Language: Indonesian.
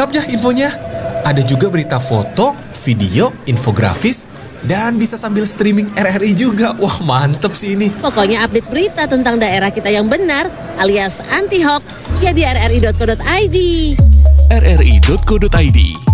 lengkapnya infonya. Ada juga berita foto, video, infografis, dan bisa sambil streaming RRI juga. Wah, mantep sih ini. Pokoknya update berita tentang daerah kita yang benar alias anti-hoax ya di rri.co.id. rri.co.id